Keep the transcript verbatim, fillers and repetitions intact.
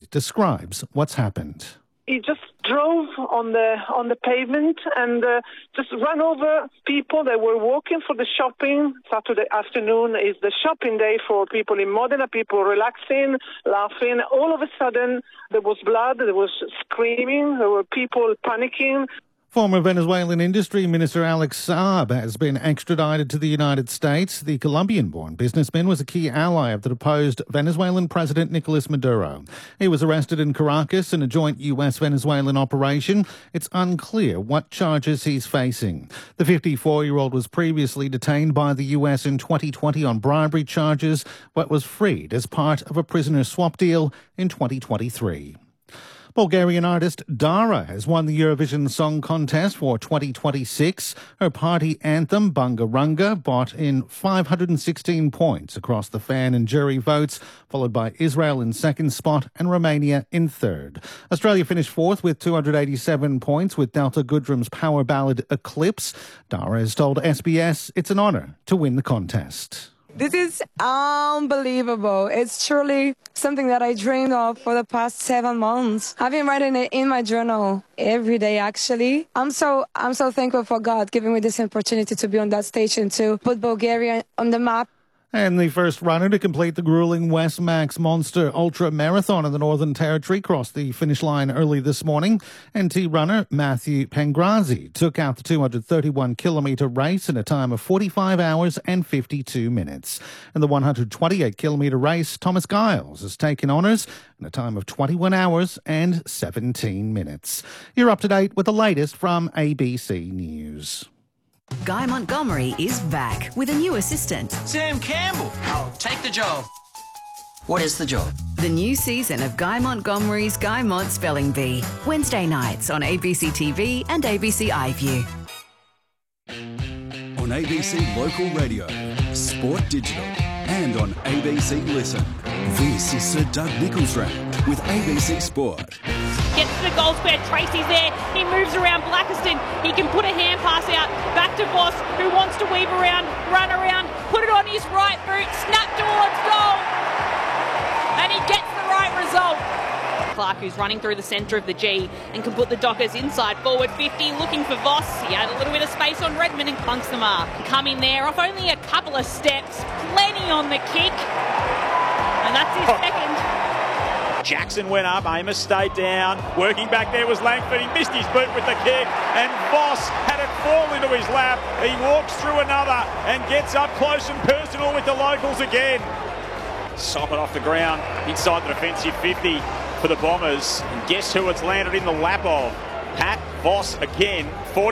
describes what's happened. He just drove on the on the pavement and uh, just ran over people that were walking for the shopping. Saturday afternoon is the shopping day for people in Modena, people relaxing, laughing. All of a sudden, there was blood, there was screaming, there were people panicking. Former Venezuelan Industry Minister Alex Saab has been extradited to the United States. The Colombian-born businessman was a key ally of the deposed Venezuelan President Nicolas Maduro. He was arrested in Caracas in a joint U S-Venezuelan operation. It's unclear what charges he's facing. The fifty-four-year-old was previously detained by the U S in twenty twenty on bribery charges, but was freed as part of a prisoner swap deal in twenty twenty-three. Bulgarian artist Dara has won the Eurovision Song Contest for twenty twenty-six. Her party anthem, Bunga Runga, brought in five hundred sixteen points across the fan and jury votes, followed by Israel in second spot and Romania in third. Australia finished fourth with two hundred eighty-seven points with Delta Goodrum's power ballad Eclipse. Dara has told S B S it's an honour to win the contest. This is unbelievable. It's truly something that I dreamed of for the past seven months. I've been writing it in my journal every day, actually. I'm so I'm so thankful for God giving me this opportunity to be on that stage and to put Bulgaria on the map. And the first runner to complete the grueling Westmax Monster Ultra Marathon in the Northern Territory crossed the finish line early this morning. N T runner Matthew Pengrazzi took out the two hundred thirty-one kilometre race in a time of forty-five hours and fifty-two minutes. In the one hundred twenty-eight kilometre race, Thomas Giles has taken honours in a time of twenty-one hours and seventeen minutes. You're up to date with the latest from A B C News. Guy Montgomery is back with a new assistant. Sam Campbell. I'll take the job. What is the job? The new season of Guy Montgomery's Guy Mont Spelling Bee. Wednesday nights on A B C T V and A B C iView. On A B C Local Radio, Sport Digital, and on A B C Listen. This is Sir Doug Nicholls Round with A B C Sport. Gets to the goal square, Tracy's there, he moves around Blackiston, he can put a hand pass out, back to Voss, who wants to weave around, run around, put it on his right boot, snap towards goal, and he gets the right result. Clark, who's running through the centre of the G and can put the Dockers inside forward fifty, looking for Voss. He had a little bit of space on Redmond and clunks the mark. Come in there off only a couple of steps, plenty on the kick, and that's his oh. second. Jackson went up, Amos stayed down, working back there was Langford, he missed his boot with the kick, and Voss had it fall into his lap. He walks through another and gets up close and personal with the locals again. Sop it off the ground, inside the defensive fifty for the Bombers, and guess who it's landed in the lap of? Pat Voss again, forty